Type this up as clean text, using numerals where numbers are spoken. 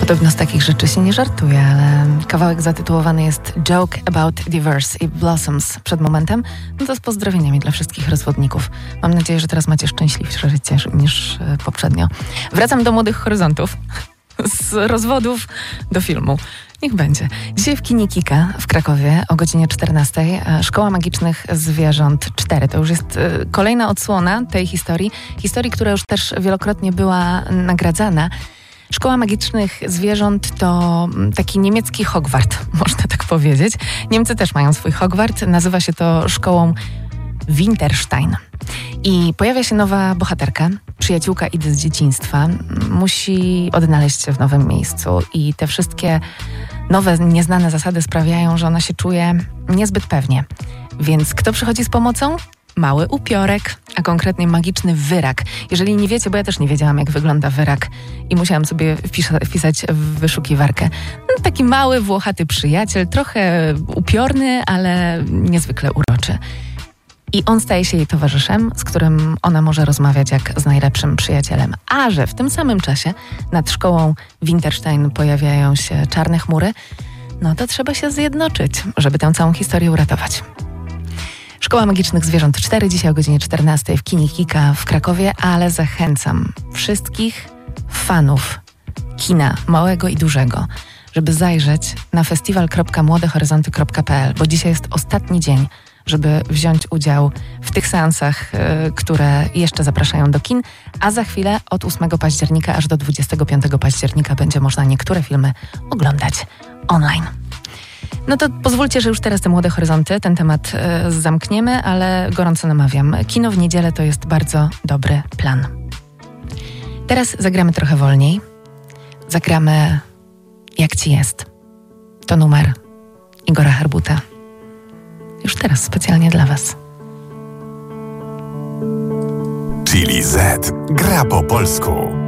Podobno z takich rzeczy się nie żartuje, ale kawałek zatytułowany jest Joke About Divorce i Blossoms przed momentem. No to z pozdrowieniami dla wszystkich rozwodników. Mam nadzieję, że teraz macie szczęśliwsze życie niż poprzednio. Wracam do Młodych Horyzontów. Z rozwodów do filmu. Niech będzie. Dzisiaj w kinie Kika w Krakowie o godzinie 14 Szkoła Magicznych Zwierząt 4. To już jest kolejna odsłona tej historii. Historii, która już też wielokrotnie była nagradzana. Szkoła Magicznych Zwierząt to taki niemiecki Hogwart, można tak powiedzieć. Niemcy też mają swój Hogwart. Nazywa się to szkołą Winterstein. I pojawia się nowa bohaterka, przyjaciółka Idy z dzieciństwa. Musi odnaleźć się w nowym miejscu i te wszystkie nowe, nieznane zasady sprawiają, że ona się czuje niezbyt pewnie. Więc kto przychodzi z pomocą? Mały upiorek, a konkretnie magiczny wyrak. Jeżeli nie wiecie, bo ja też nie wiedziałam, jak wygląda wyrak i musiałam sobie wpisać w wyszukiwarkę. No, taki mały, włochaty przyjaciel, trochę upiorny, ale niezwykle uroczy. I on staje się jej towarzyszem, z którym ona może rozmawiać jak z najlepszym przyjacielem. A że w tym samym czasie nad szkołą Winterstein pojawiają się czarne chmury, no to trzeba się zjednoczyć, żeby tę całą historię uratować. Szkoła Magicznych Zwierząt 4, dzisiaj o godzinie 14 w kinie Kika w Krakowie, ale zachęcam wszystkich fanów kina małego i dużego, żeby zajrzeć na festiwal.młodehoryzonty.pl, bo dzisiaj jest ostatni dzień, żeby wziąć udział w tych seansach, które jeszcze zapraszają do kin, a za chwilę od 8 października aż do 25 października będzie można niektóre filmy oglądać online. No to pozwólcie, że już teraz te Młode Horyzonty, ten temat zamkniemy, ale gorąco namawiam. Kino w niedzielę to jest bardzo dobry plan. Teraz zagramy trochę wolniej. Zagramy Jak ci jest. To numer Igora Herbuta. Już teraz specjalnie dla was. Chili Z gra po polsku.